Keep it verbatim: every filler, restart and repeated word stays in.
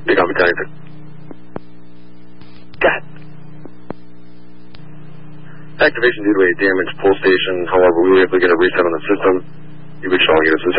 Big Alpha Connector. God. Activation due to a damaged pull station. However, we were able to get a reset on the system. You reached all units.